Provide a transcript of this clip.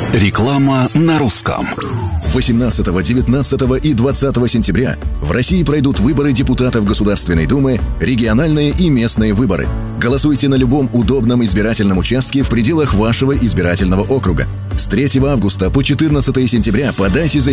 Реклама на русском. 18, 19 и 20 сентября в России пройдут выборы депутатов Государственной Думы, региональные и местные выборы. Голосуйте на любом удобном избирательном участке в пределах вашего избирательного округа. С 3 августа по 14 сентября подайте заявление